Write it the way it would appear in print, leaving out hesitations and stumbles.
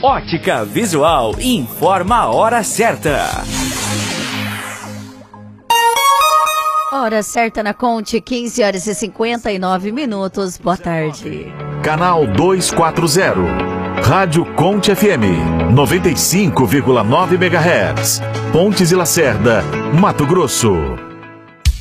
Ótica Visual informa a hora certa. Hora certa na Conte, 15 horas e 59 minutos. Boa tarde. Canal 240. Rádio Conte FM, 95,9 MHz. Pontes e Lacerda, Mato Grosso.